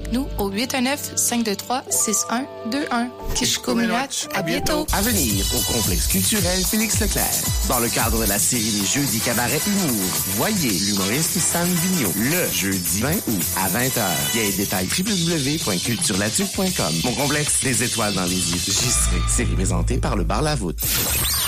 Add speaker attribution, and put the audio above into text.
Speaker 1: avec nous au 819-523-6121. Kishkumiwatch, à bientôt.
Speaker 2: À venir au complexe culturel Félix Leclerc. Dans le cadre de la série des Jeudis Cabaret Humour, voyez l'humoriste Sam Vigneault le jeudi 20 août à 20h. Vieille détail www.culturelatuque.com. Mon complexe, des étoiles dans les yeux. J'y serai. Série présentée par le Bar La Voûte.